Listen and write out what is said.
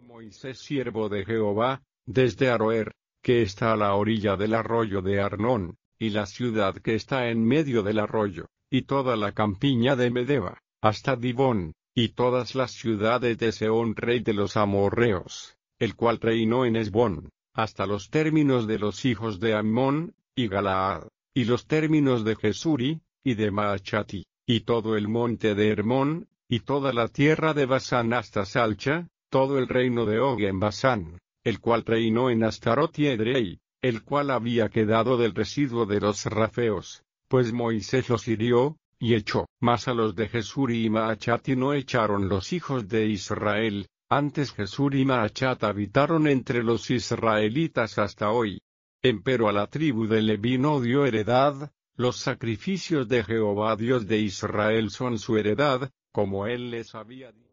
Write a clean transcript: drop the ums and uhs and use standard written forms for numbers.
Moisés siervo de Jehová, desde Aroer, que está a la orilla del arroyo de Arnón, y la ciudad que está en medio del arroyo, y toda la campiña de Medeba, hasta Dibón, y todas las ciudades de Sehón rey de los amorreos, el cual reinó en Hesbón, hasta los términos de los hijos de Ammón, y Galaad, y los términos de Jesuri, y de Maachati, y todo el monte de Hermón, y toda la tierra de Basán hasta Salcha, todo el reino de Og en Basán, el cual reinó en Astarot y Edrei, el cual había quedado del residuo de los rafeos, pues Moisés los hirió, y echó. Mas a los de Jesuri y Maachati no echaron los hijos de Israel, antes Jesuri y Maachat habitaron entre los israelitas hasta hoy. Empero a la tribu de Leví no dio heredad, los sacrificios de Jehová Dios de Israel son su heredad, como él les había dicho.